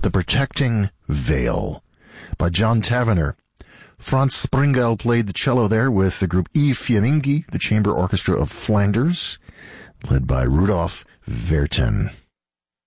The Protecting Veil by John Tavener. Franz Springel played the cello there with the group I Fiammingi, the chamber orchestra of Flanders, led by Rudolf Vertin.